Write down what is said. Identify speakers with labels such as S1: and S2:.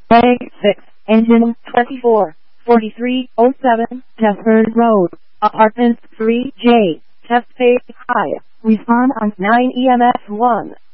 S1: Leg 6, engine 244307, Deptford Road, Apartment 3J, test phase high, respond on 9 EMS 1.